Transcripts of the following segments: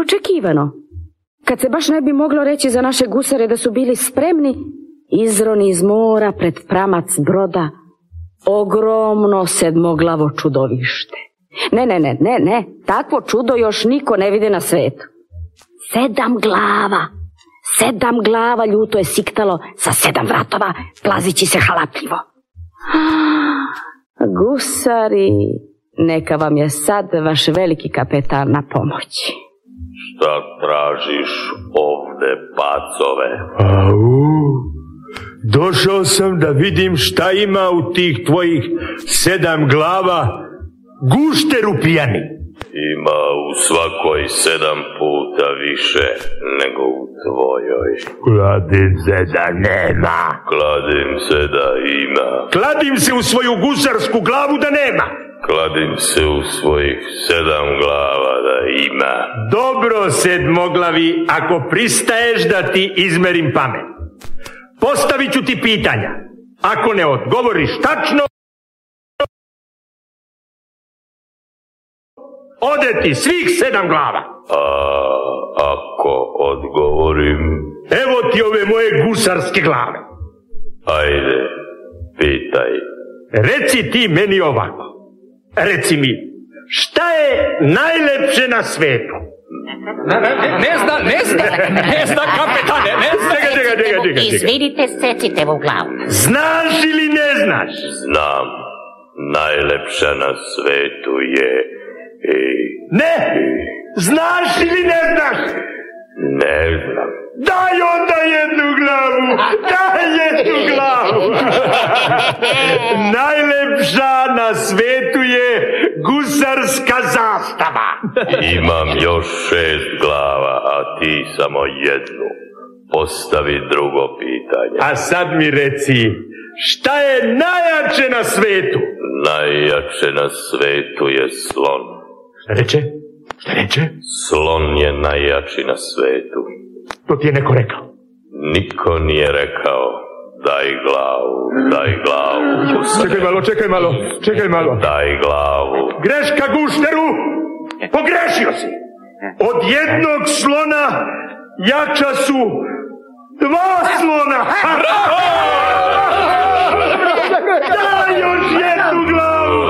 neočekivano. Kad se baš ne bi moglo reći za naše gusare da su bili spremni, izroni iz mora pred pramac broda ogromno sedmoglavo čudovište. Ne, takvo čudo još niko ne vide na svetu. 7 glava ljuto je siktalo sa 7 vratova, plazići se halapljivo. Gusari, neka vam je sad vaš veliki kapetan na pomoći. Šta tražiš ovde, pacove? Došao sam da vidim šta ima u tih tvojih 7 glava, gušteru pijani. Ima u svakoj 7 puta više nego u tvojoj. Kladim se da nema. Kladim se da ima. Kladim se u svoju gusarsku glavu da nema. Kladim se u svojih 7 glava da ima. Dobro, sedmoglavi, ako pristaješ da ti izmerim pamet. Postavit ću ti pitanja. Ako ne odgovoriš tačno, ode ti svih 7 glava. A ako odgovorim? Evo ti ove moje gusarske glave. Ajde, pitaj. Reci ti meni ovako. Reci mi, šta je najlepše na svetu? Ne zna, kapetane, ne zna. Čekaj. Izvidite, secite u glavu. Znaš ili ne znaš? Znam, najlepša na svetu je... Ne! Znaš ili ne znaš? Ne znam. Daj onda jednu glavu! Najlepša na svetu je gusarska zastava. Imam još 6 glava, a ti samo jednu. Postavi drugo pitanje. A sad mi reci, šta je najjače na svetu? Najjače na svetu je slon. Šta reče? Slon je najjači na svetu. To ti je neko rekao? Niko nije rekao. Daj glavu. Čekaj malo. Daj glavu. Greška, gušteru! Pogrešio si! Od jednog slona jača su 2 slona! Daj još jednu glavu!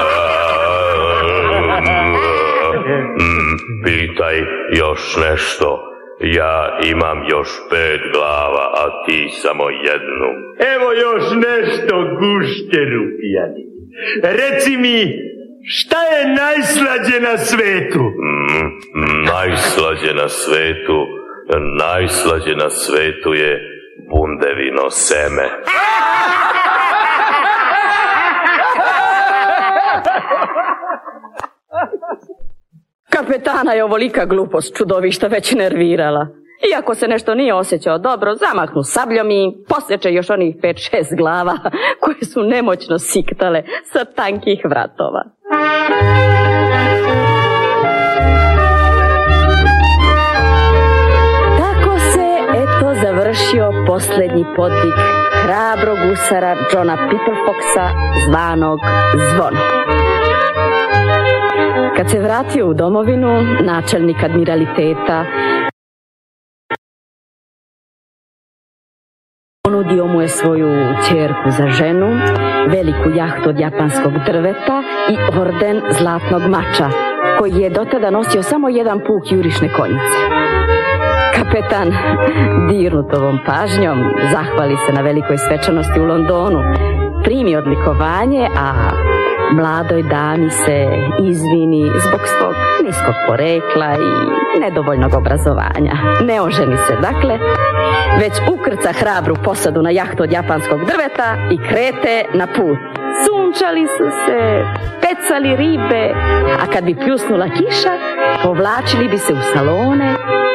Pitaj još nešto. Ja imam još 5 glava, a ti samo jednu. Evo još nešto, gušteru pijani. Reci mi, šta je najslađe na svetu? Najslađe na svetu je bundevino seme. Kapetana je ovolika glupost čudovišta već nervirala. Iako se nešto nije osjećao dobro, zamahnu sabljom i posjeće još onih 5-6 glava koje su nemoćno siktale sa tankih vratova. Tako se, eto, završio posljednji podvig hrabrog gusara Johna Piperfoxa, zvanog Zvono. Kad se vratio u domovinu, načelnik admiraliteta ponudio mu je svoju ćerku za ženu, veliku jahtu od japanskog drveta i orden zlatnog mača, koji je dotada nosio samo jedan puk jurišne konjice. Kapetan, dirnut ovom pažnjom, zahvali se na velikoj svečanosti u Londonu, primi odlikovanje, a mladoj dami se izvini zbog svog niskog porekla i nedovoljnog obrazovanja. Ne oženi se, dakle, već ukrca hrabru posadu na jahtu od japanskog drveta i krete na put. Sunčali su se, pecali ribe, a kad bi pljusnula kiša, povlačili bi se u salone